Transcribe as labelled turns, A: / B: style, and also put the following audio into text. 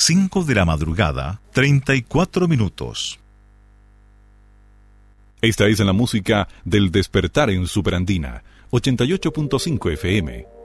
A: 5 de la madrugada, 34 minutos.
B: Esta es la música del despertar en Superandina, 88.5 FM.